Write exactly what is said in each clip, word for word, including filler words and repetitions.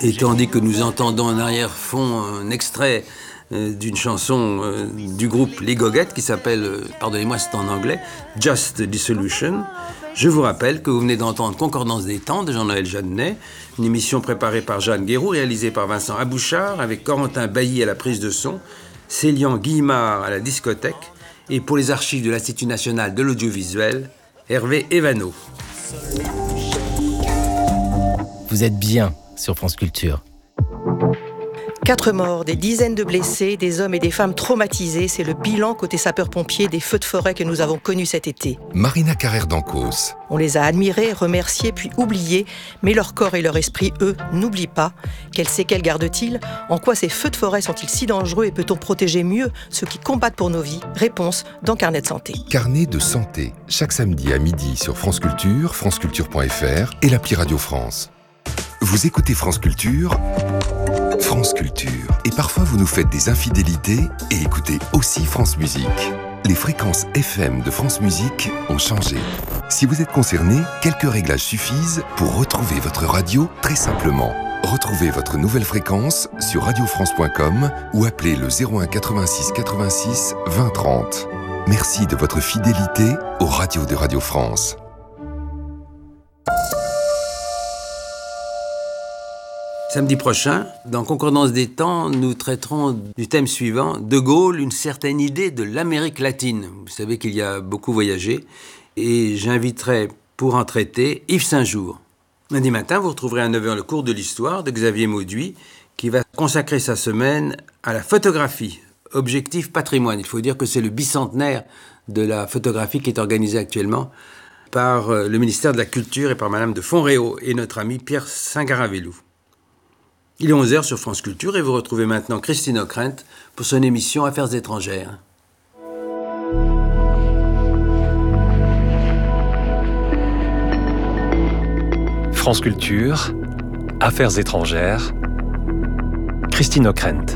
Et tandis que nous entendons en arrière-fond un extrait euh, d'une chanson euh, du groupe Les Goguettes qui s'appelle, euh, pardonnez-moi c'est en anglais, Just Dissolution, je vous rappelle que vous venez d'entendre Concordance des temps de Jean-Noël Jeannet, une émission préparée par Jeanne Guéroux, réalisée par Vincent Abouchard, avec Corentin Bailly à la prise de son, Célian Guillemard à la discothèque, et pour les archives de l'Institut national de l'audiovisuel, Hervé Evano. Vous êtes bien sur France Culture. Quatre morts, des dizaines de blessés, des hommes et des femmes traumatisés, c'est le bilan côté sapeurs-pompiers des feux de forêt que nous avons connus cet été. Marina Carrère d'Ancos. On les a admirés, remerciés, puis oubliés, mais leur corps et leur esprit, eux, n'oublient pas. Quelles séquelles gardent-ils ? En quoi ces feux de forêt sont-ils si dangereux et peut-on protéger mieux ceux qui combattent pour nos vies ? Réponse dans Carnet de santé. Carnet de santé, chaque samedi à midi sur France Culture, franceculture point f r et l'appli Radio France. Vous écoutez France Culture, France Culture. Et parfois vous nous faites des infidélités et écoutez aussi France Musique. Les fréquences F M de France Musique ont changé. Si vous êtes concerné, quelques réglages suffisent pour retrouver votre radio très simplement. Retrouvez votre nouvelle fréquence sur radio france point com ou appelez le zéro un quatre-vingt-six quatre-vingt-six vingt trente. Merci de votre fidélité aux radios de Radio France. Samedi prochain, dans Concordance des temps, nous traiterons du thème suivant, De Gaulle, une certaine idée de l'Amérique latine. Vous savez qu'il y a beaucoup voyagé et j'inviterai pour en traiter Yves Saint-Jour. Lundi matin, vous retrouverez à neuf heures le cours de l'histoire de Xavier Mauduit qui va consacrer sa semaine à la photographie, objectif patrimoine. Il faut dire que c'est le bicentenaire de la photographie qui est organisé actuellement par le ministère de la Culture et par Madame de Fonréau et notre ami Pierre Saint-Garavelou. Il est onze heures sur France Culture et vous retrouvez maintenant Christine Ockrent pour son émission Affaires étrangères. France Culture, Affaires étrangères, Christine Ockrent.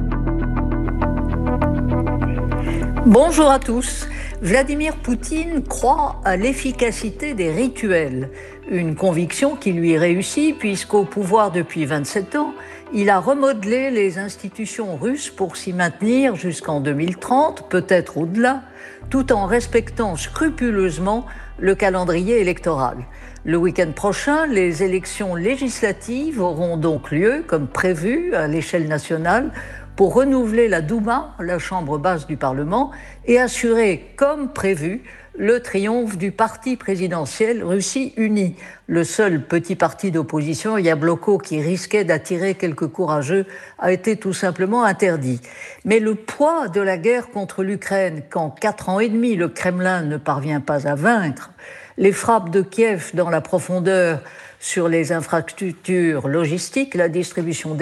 Bonjour à tous. Vladimir Poutine croit à l'efficacité des rituels, une conviction qui lui réussit puisqu'au pouvoir depuis vingt-sept ans, il a remodelé les institutions russes pour s'y maintenir jusqu'en deux mille trente, peut-être au-delà, tout en respectant scrupuleusement le calendrier électoral. Le week-end prochain, les élections législatives auront donc lieu, comme prévu, à l'échelle nationale, pour renouveler la Douma, la chambre basse du Parlement, et assurer, comme prévu, le triomphe du parti présidentiel Russie Unie. Le seul petit parti d'opposition, Yabloko, qui risquait d'attirer quelques courageux, a été tout simplement interdit. Mais le poids de la guerre contre l'Ukraine, qu'en quatre ans et demi le Kremlin ne parvient pas à vaincre, les frappes de Kiev dans la profondeur sur les infrastructures logistiques, la distribution des